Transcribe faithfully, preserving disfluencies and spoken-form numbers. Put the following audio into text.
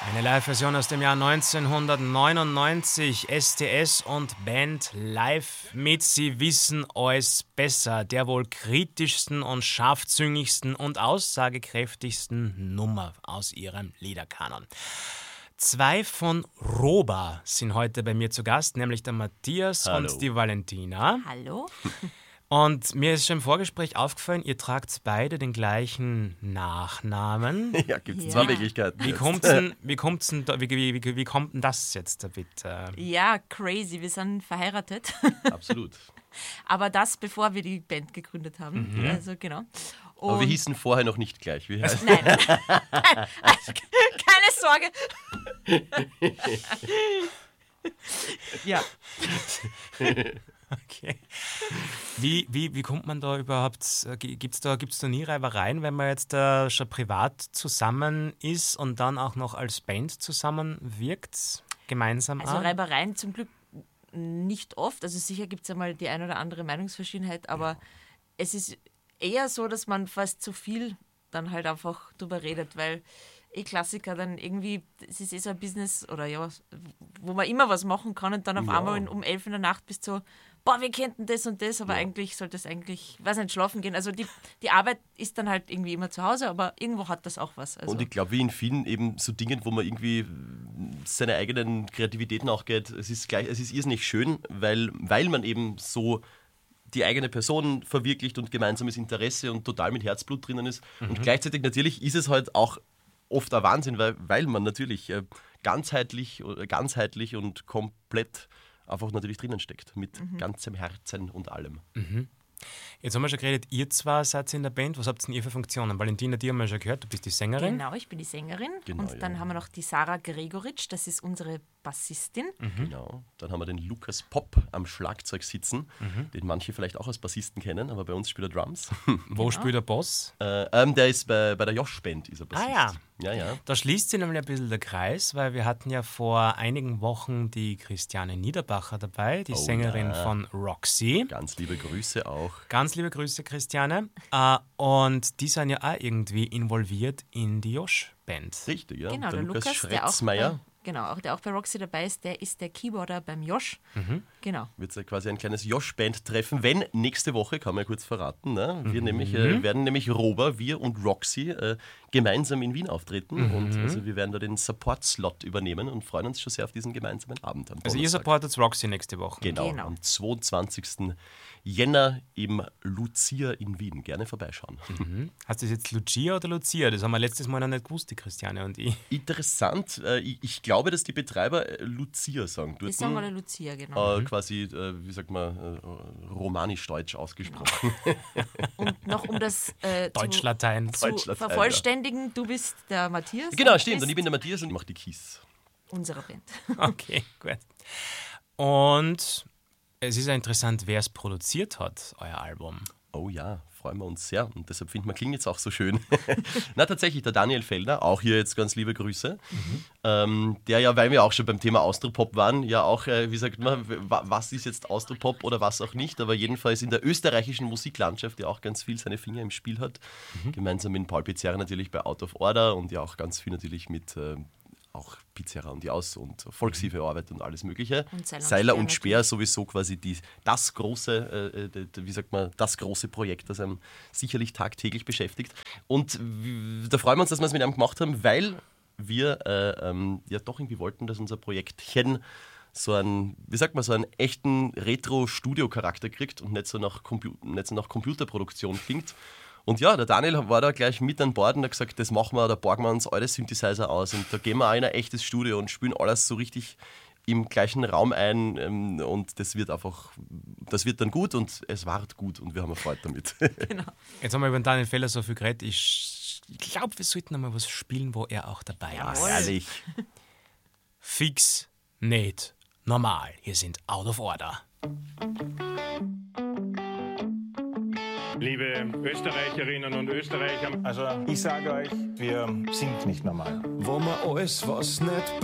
Eine Live-Version aus dem Jahr neunzehnhundertneunundneunzig. S T S und Band live mit Sie wissen alles besser, der wohl kritischsten und scharfzüngigsten und aussagekräftigsten Nummer aus ihrem Liederkanon. Zwei von Roba sind heute bei mir zu Gast, nämlich der Matthias Hallo. und die Valentina. Hallo. Und mir ist schon im Vorgespräch aufgefallen, ihr tragt beide den gleichen Nachnamen. Ja, gibt es Ja. zwei Möglichkeiten. Wie jetzt. kommt's denn, wie kommt's denn da, wie, wie, wie, wie kommt denn das jetzt bitte? Ja, crazy. Wir sind verheiratet. Absolut. Aber das, bevor wir die Band gegründet haben. Mhm. Also, genau. Und Aber wir hießen vorher noch nicht gleich. Wie heißt Nein. Also, keine Sorge. Ja. Okay. Wie, wie, wie kommt man da überhaupt, gibt es da, gibt's da nie Reibereien, wenn man jetzt äh, schon privat zusammen ist und dann auch noch als Band zusammenwirkt, gemeinsam Also auch? Reibereien zum Glück nicht oft. Also sicher gibt es ja mal die ein oder andere Meinungsverschiedenheit, aber es ist eher so, dass man fast zu viel dann halt einfach drüber redet, weil eh Klassiker dann irgendwie, es ist eh so ein Business oder ja, wo man immer was machen kann und dann auf Ja. einmal um elf in der Nacht bist so, boah, wir könnten das und das, aber Ja. eigentlich sollte es eigentlich, weiß nicht, schlafen gehen. Also die, die Arbeit ist dann halt irgendwie immer zu Hause, aber irgendwo hat das auch was. Also. Und ich glaube, wie in vielen eben so Dingen, wo man irgendwie seine eigenen Kreativitäten auch geht, es ist gleich, es ist irrsinnig schön, weil, weil man eben so die eigene Person verwirklicht und gemeinsames Interesse und total mit Herzblut drinnen ist. Und gleichzeitig natürlich ist es halt auch oft ein Wahnsinn, weil, weil man natürlich äh, ganzheitlich, oder ganzheitlich und komplett einfach natürlich drinnen steckt. Mit ganzem Herzen und allem. Jetzt haben wir schon geredet, ihr zwei seid in der Band. Was habt denn ihr für Funktionen? Valentina, die haben wir schon gehört, du bist die Sängerin. Genau, ich bin die Sängerin. Genau, und dann ja. haben wir noch die Sarah Gregoritsch, das ist unsere Bassistin. Genau. Dann haben wir den Lukas Popp am Schlagzeug sitzen, den manche vielleicht auch als Bassisten kennen, aber bei uns spielt er Drums. Wo spielt der Boss? äh, ähm, der ist bei, bei der Josh-Band, ist er Bassist. Ah, ja. Ja, Da schließt sich nämlich ein bisschen der Kreis, weil wir hatten ja vor einigen Wochen die Christiane Niederbacher dabei, die Oh Sängerin ja. von Roxy. Ganz liebe Grüße auch. Ganz liebe Grüße, Christiane. Äh, und die sind ja auch irgendwie involviert in die Josh-Band. Richtig, ja. Genau, der, der, Lukas Lukas, der auch, Schretzmeier bei, genau, auch, der auch bei Roxy dabei ist, der ist der Keyboarder beim Josh. Genau. wird es quasi ein kleines Josh-Band-Treffen, wenn nächste Woche, kann man ja kurz verraten, ne? wir nämlich, äh, werden nämlich Roba, wir und Roxy äh, gemeinsam in Wien auftreten und also wir werden da den Support-Slot übernehmen und freuen uns schon sehr auf diesen gemeinsamen Abend. Am Also ihr Donnerstag. supportet Roxy nächste Woche. Genau, Genau. am zweiundzwanzigsten Jänner im Lucia in Wien. Gerne vorbeischauen. Heißt das jetzt Lucia oder Lucia? Das haben wir letztes Mal noch nicht gewusst, die Christiane und ich. Interessant, äh, ich, ich glaube, dass die Betreiber äh, Lucia sagen. Wir Dort, sagen alle Lucia, genau. äh, quasi, äh, wie sagt man, äh, romanisch-deutsch ausgesprochen. Und noch um das äh, zu, Deutsch-Latein. zu Deutsch-Latein, vervollständigen, du bist der Matthias. Genau, und stimmt. bist Und ich bin der Matthias und ich mache die Kies. unserer Band. Okay, gut. Und es ist ja interessant, wer es produziert hat, euer Album. Oh ja, freuen wir uns sehr. Und deshalb finden wir, klingt jetzt auch so schön. Na, tatsächlich, der Daniel Felder, auch hier jetzt ganz liebe Grüße. Ähm, der ja, weil wir auch schon beim Thema Austropop waren, ja auch, äh, wie sagt man, wa- was ist jetzt Austropop oder was auch nicht, aber jedenfalls in der österreichischen Musiklandschaft, die auch ganz viel seine Finger im Spiel hat. Gemeinsam mit Paul Pizzerra natürlich bei Out of Order und ja auch ganz viel natürlich mit äh, auch Pizzerra und die Aus- und Volkshilfe Arbeit und alles Mögliche. Und Seiler und Seiler Speer und Speer sowieso quasi die, das große, äh, d- d- wie sagt man, das große Projekt, das einem sicherlich tagtäglich beschäftigt. Und w- da freuen wir uns, dass wir es mit einem gemacht haben, weil wir äh, ähm, ja doch irgendwie wollten, dass unser Projektchen so einen, wie sagt man, so einen echten Retro-Studio-Charakter kriegt und nicht so nach, Compu- nicht so nach Computerproduktion klingt. Und ja, der Daniel war da gleich mit an Bord und hat gesagt, das machen wir, da borgen wir uns alle Synthesizer aus und da gehen wir auch in ein echtes Studio und spielen alles so richtig im gleichen Raum ein ähm, und das wird einfach, das wird dann gut und es ward gut und wir haben Freude damit. Genau. Jetzt haben wir über den Daniel Feller so viel geredet. Ich glaube, wir sollten noch mal was spielen, wo er auch dabei ist. Jawohl. Ehrlich. Fix, nicht, normal. Hier sind Out of Order. Liebe Österreicherinnen und Österreicher, Also ich sage euch, wir sind nicht normal. Wo man alles, was nicht